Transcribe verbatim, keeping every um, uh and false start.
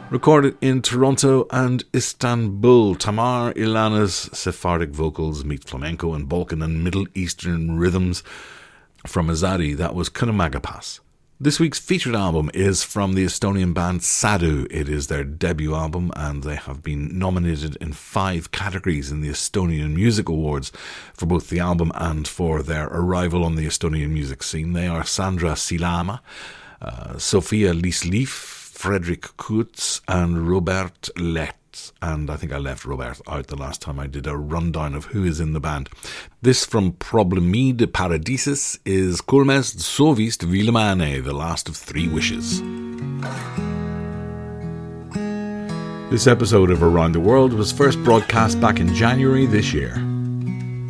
Recorded in Toronto and Istanbul, Tamar Ilana's Sephardic vocals meet flamenco and Balkan and Middle Eastern rhythms. From Azadi, that was Kunamagapas. This week's featured album is from the Estonian band Sadu. It is their debut album and they have been nominated in five categories in the Estonian Music Awards for both the album and for their arrival on the Estonian music scene. They are Sandra Silama, uh, Sofia Liislief, Fredrik Kutz and Robert Lett. And I think I left Robert out the last time I did a rundown of who is in the band. This from Problemi de Paradises is Kulmes Sovist Vilemane, the last of three wishes. This episode of Around the World was first broadcast back in January this year.